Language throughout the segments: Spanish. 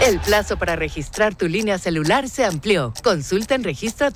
El plazo para registrar tu línea celular se amplió. Consulta en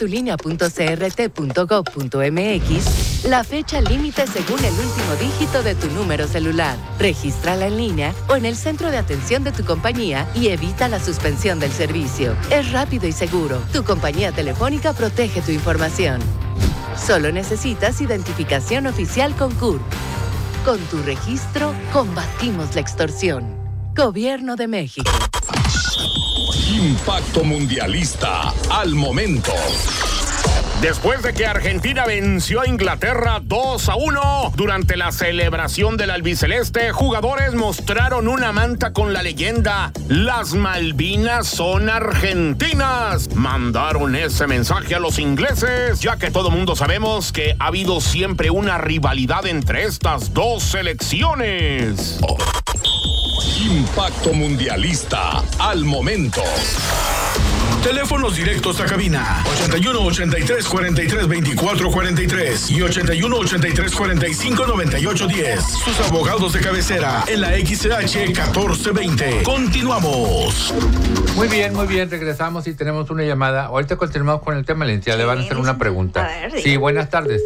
registratulinea.crt.gov.mx la fecha límite según el último dígito de tu número celular. Regístrala en línea o en el centro de atención de tu compañía y evita la suspensión del servicio. Es rápido y seguro. Tu compañía telefónica protege tu información. Solo necesitas identificación oficial con CURP. Con tu registro, combatimos la extorsión. Gobierno de México. Impacto Mundialista al momento. Después de que Argentina venció a Inglaterra 2-1, durante la celebración del albiceleste, jugadores mostraron una manta con la leyenda "Las Malvinas son argentinas". Mandaron ese mensaje a los ingleses, ya que todo mundo sabemos que ha habido siempre una rivalidad entre estas dos selecciones. Impacto Mundialista al momento. Teléfonos directos a cabina 81 83 43 24 43 y 81 83 45 98 10. Sus abogados de cabecera en la XH 1420. Continuamos. Muy bien, regresamos y tenemos una llamada. Ahorita continuamos con el tema, licenciada. Le van a hacer una pregunta. Sí, buenas tardes.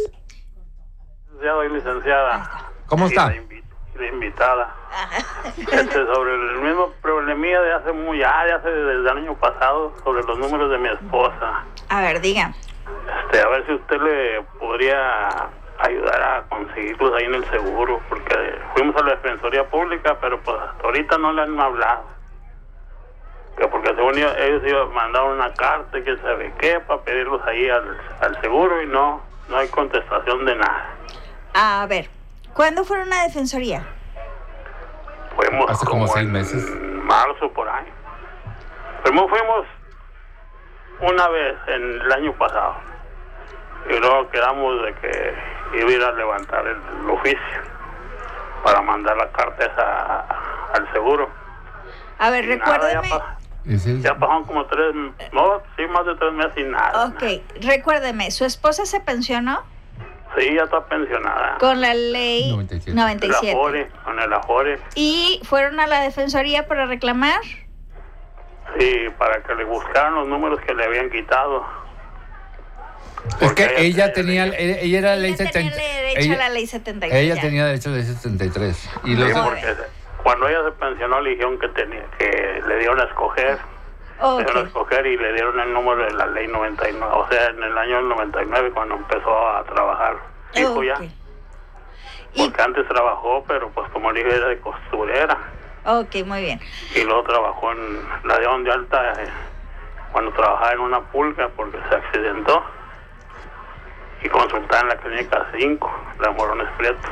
Licenciada. ¿Cómo está? La invitada. Sobre el mismo problemilla desde el año pasado, sobre los números de mi esposa. A ver, diga. A ver si usted le podría ayudar a conseguirlos ahí en el seguro, porque fuimos a la Defensoría Pública, pero pues hasta ahorita no le han hablado. Que porque según ellos iban a mandar una carta, que sabe qué, para pedirlos ahí al seguro, y no hay contestación de nada. A ver, ¿cuándo fueron a la Defensoría? Fuimos hace como 6 meses. En marzo, por ahí. Primero fuimos una vez en el año pasado. Y luego quedamos de que iba a ir a levantar el oficio para mandar la carta esa al seguro. A ver, recuérdeme. Ya pasaron como más de 3 meses y nada. Ok, recuérdeme, ¿su esposa se pensionó? Sí, ya está pensionada. Con la ley 97. Con el Afore. ¿Y fueron a la Defensoría para reclamar? Sí, para que le buscaran los números que le habían quitado. Es que ella era la ley 73. Ella la ley 73. Ella tenía derecho a la ley 73. Y sí, porque cuando ella se pensionó le dijeron que le dieron a escoger. Okay. Le dieron a escoger y le dieron el número de la ley 99. O sea, en el año 99 cuando empezó a trabajar. Hijo ya. Porque antes trabajó, pero pues como le dije, era de costurera. Ok, muy bien. Y luego trabajó la de Onda Alta cuando trabajaba en una pulga porque se accidentó. Y consultaba en la clínica 5, la Morones Prieto.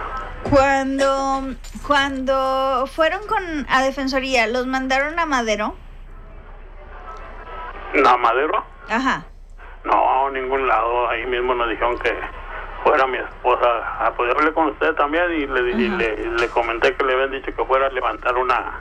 Cuando fueron a Defensoría, ¿los mandaron a Madero? ¿A Madero? Ajá. No, a ningún lado. Ahí mismo nos dijeron que fuera mi esposa. Pues yo hablé con usted también y le comenté que le habían dicho que fuera a levantar una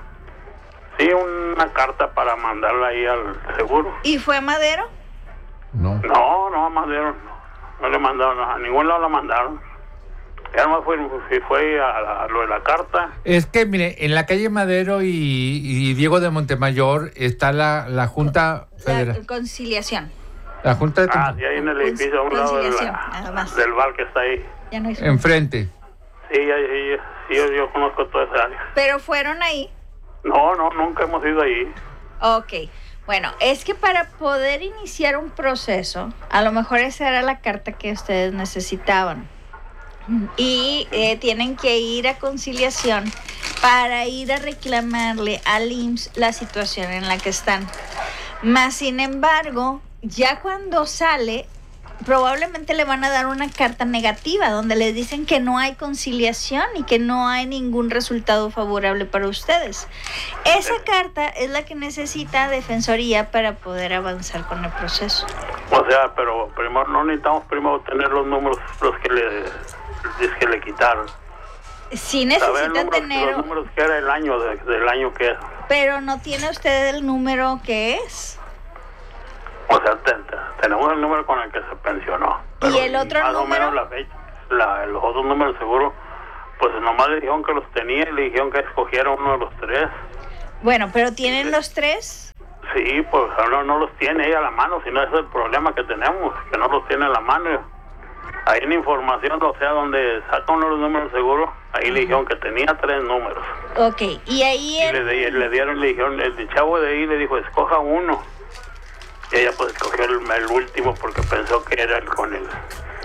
carta para mandarla ahí al seguro. ¿Y fue a Madero? No, a Madero no le mandaron, a ningún lado la mandaron. Ya nomás fue a lo de la carta. Es que, mire, en la calle Madero y Diego de Montemayor está la Junta Federal. La conciliación. La Junta de sí, ahí en el edificio, a un lado del bar que está ahí. Ya no hay... Enfrente. Sí, yo conozco toda esa área. ¿Pero fueron ahí? No, nunca hemos ido ahí. Ok. Bueno, es que para poder iniciar un proceso, a lo mejor esa era la carta que ustedes necesitaban. Y tienen que ir a conciliación para ir a reclamarle al IMSS la situación en la que están. Más sin embargo, ya cuando sale, probablemente le van a dar una carta negativa donde les dicen que no hay conciliación y que no hay ningún resultado favorable para ustedes. Esa carta es la que necesita Defensoría para poder avanzar con el proceso. O sea, pero primero no necesitamos tener los números los que le quitaron. Sí necesitan tener los números que era el año del año que es. Pero no tiene usted el número que es. O sea, tenemos el número con el que se pensionó. ¿Y el otro más número? Más o menos la fecha. Los otros números seguro, pues nomás le dijeron que los tenía y le dijeron que escogiera uno de los 3. Bueno, pero ¿tienen los 3? Sí, pues no los tiene ella a la mano, si no es el problema que tenemos, que no los tiene a la mano. Ahí en información, o sea, donde saca uno los números seguros, ahí le dijeron que tenía 3 números. Ok, y ahí... le dijeron, el chavo de ahí le dijo, escoja uno. Y ella pues escogió el último porque pensó que era con el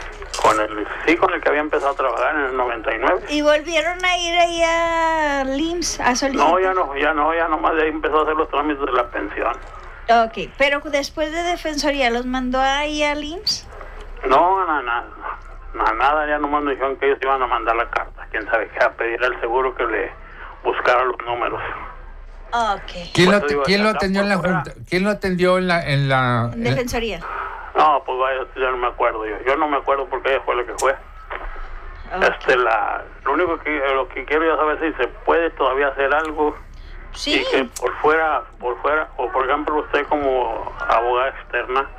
que había empezado a trabajar en el 99. ¿Y volvieron a ir ahí a LIMSS a solicitar? No, ya nomás de ahí empezó a hacer los trámites de la pensión. Ok, pero después de Defensoría, ¿los mandó ahí a LIMSS? No, nada, ya nomás me dijeron que ellos iban a mandar la carta, quién sabe qué, a pedir al seguro que le buscara los números. Ok. ¿Quién lo atendió en la Junta? ¿Quién lo atendió en la Defensoría? No, pues vaya, yo no me acuerdo. Yo no me acuerdo porque ella fue la que fue. Okay. Lo único lo que quiero ya saber si se puede todavía hacer algo. Sí. Y que por fuera, o por ejemplo usted como abogada externa,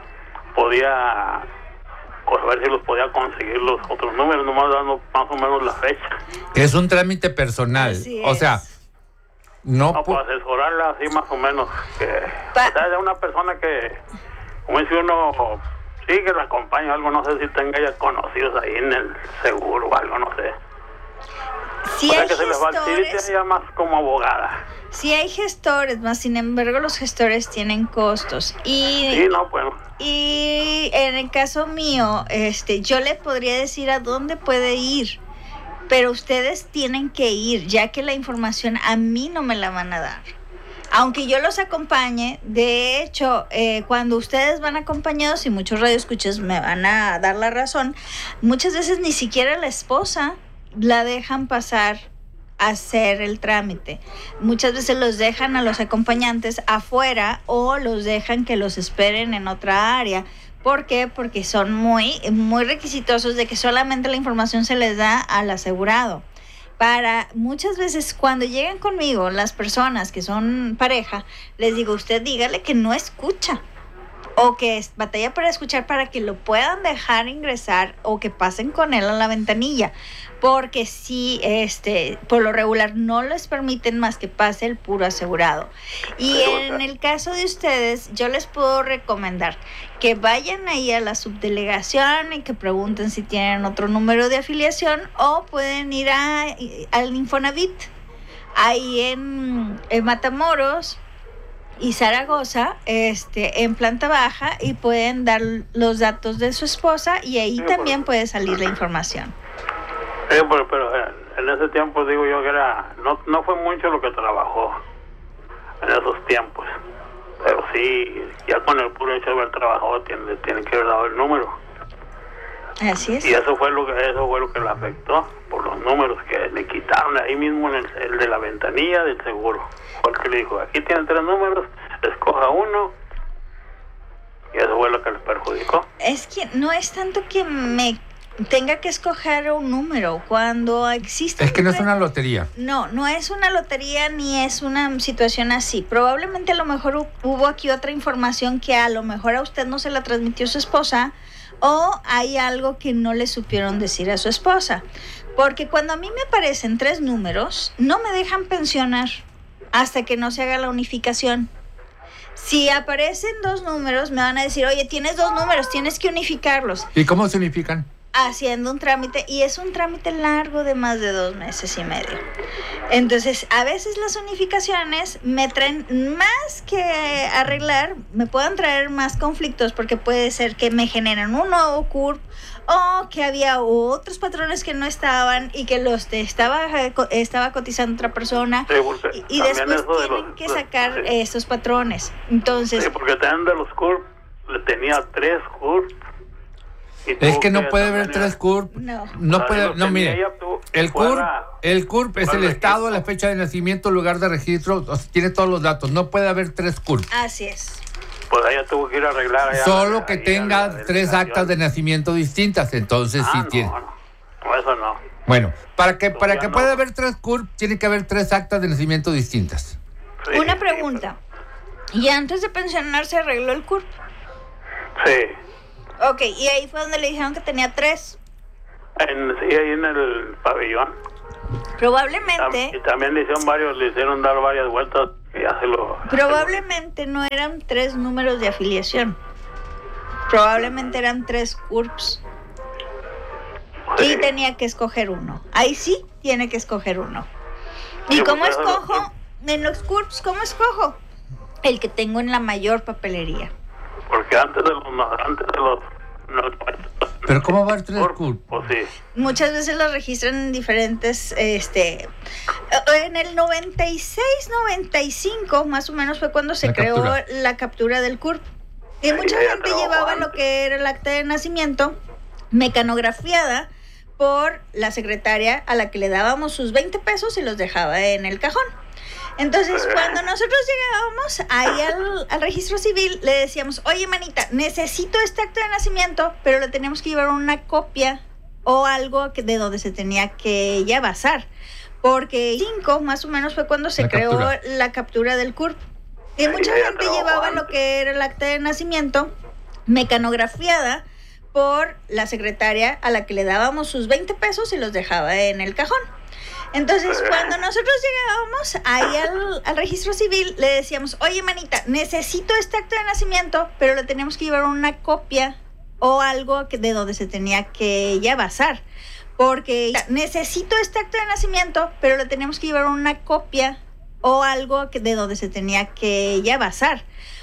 podía, pues, ver si los podía conseguir los otros números, nomás dando más o menos la fecha. Es un trámite personal. O sea, no para asesorarla así más o menos. O sea, de una persona que, como dice uno, sí que la acompaña o algo, no sé si tenga ya conocidos ahí en el seguro o algo, no sé. Sí, o sea, hay que se les facilite ya más como abogada. Sí hay gestores, más sin embargo los gestores tienen costos. Sí, bueno. Y en el caso mío, yo le podría decir a dónde puede ir, pero ustedes tienen que ir, ya que la información a mí no me la van a dar. Aunque yo los acompañe, de hecho, cuando ustedes van acompañados, y muchos radioescuchas me van a dar la razón, muchas veces ni siquiera la esposa la dejan pasar a hacer el trámite. Muchas veces los dejan a los acompañantes afuera o los dejan que los esperen en otra área. ¿Por qué? Porque son muy, muy requisitosos de que solamente la información se les da al asegurado. Muchas veces cuando llegan conmigo las personas que son pareja, les digo, usted dígale que no escucha o que batalla para escuchar para que lo puedan dejar ingresar o que pasen con él a la ventanilla, porque si por lo regular no les permiten más que pase el puro asegurado. Y en el caso de ustedes, yo les puedo recomendar que vayan ahí a la subdelegación y que pregunten si tienen otro número de afiliación, o pueden ir al Infonavit ahí en Matamoros y Zaragoza, en planta baja, y pueden dar los datos de su esposa y ahí también puede salir la información. Pero en ese tiempo digo yo que no fue mucho lo que trabajó en esos tiempos, pero sí, ya con el puro hecho de haber trabajado tiene que haber dado el número. Así es. Y eso fue lo que le afectó, por los números que le quitaron ahí mismo en el de la ventanilla del seguro. Porque le dijo, aquí tienen 3 números, escoja uno, y eso fue lo que le perjudicó. Es que no es tanto que me tenga que escoger un número cuando existe. Es que no es una lotería. No es una lotería ni es una situación así. Probablemente a lo mejor hubo aquí otra información que a lo mejor a usted no se la transmitió su esposa, o hay algo que no le supieron decir a su esposa. Porque cuando a mí me aparecen 3 números, no me dejan pensionar hasta que no se haga la unificación. Si aparecen 2 números, me van a decir, oye, tienes 2 números, tienes que unificarlos. ¿Y cómo se unifican? Haciendo un trámite, y es un trámite largo de más de 2 meses y medio. Entonces, a veces las unificaciones me traen más que arreglar, me pueden traer más conflictos, porque puede ser que me generen un nuevo CURP, o que había otros patrones que no estaban y que los estaba cotizando otra persona, sí, y después tienen que sacar esos patrones. Entonces, sí, porque también de los CURP le tenía 3 CURP. Es que no puede haber 3 CURP. No puede, no, mire. El CURP es el estado, la fecha de nacimiento, lugar de registro, o sea, tiene todos los datos. No puede haber 3 CURP. Así es. Pues ella tuvo que ir a arreglar allá. Solo que tenga 3 actas de nacimiento distintas, entonces sí tiene. No, eso no. Bueno, para que pueda haber 3 CURP, tiene que haber 3 actas de nacimiento distintas. Sí, una pregunta. ¿Y antes de pensionarse arregló el CURP? Sí. Ok, y ahí fue donde le dijeron que tenía 3. Sí, ahí en el pabellón. Probablemente. Y también le hicieron dar varias vueltas ya se lo... Probablemente no eran 3 números de afiliación. Probablemente eran 3 CURPs. Sí. Y tenía que escoger uno. Ahí sí tiene que escoger uno. ¿Y cómo escojo? En los CURPs, ¿cómo escojo? El que tengo en la mayor papelería. Porque antes de los ¿Pero cómo va el 3 CURP? Pues sí. Muchas veces los registran en diferentes, en el 96, 95, más o menos fue cuando se creó la captura del CURP. Y mucha gente llevaba lo que era el acta de nacimiento mecanografiada por la secretaria a la que le dábamos sus 20 pesos y los dejaba en el cajón. Entonces, cuando nosotros llegábamos ahí al registro civil, le decíamos, oye, manita, necesito este acta de nacimiento, pero le teníamos que llevar una copia o algo de donde se tenía que ella basar. Porque 5 más o menos fue cuando se creó la captura del CURP. Y mucha gente llevaba lo que era el acta de nacimiento mecanografiada por la secretaria a la que le dábamos sus 20 pesos y los dejaba en el cajón. Entonces, cuando nosotros llegábamos ahí al registro civil, le decíamos, oye, manita, necesito este acta de nacimiento, pero le teníamos que llevar una copia o algo de donde se tenía que ella basar. Porque necesito este acta de nacimiento, pero le teníamos que llevar una copia o algo de donde se tenía que ella basar.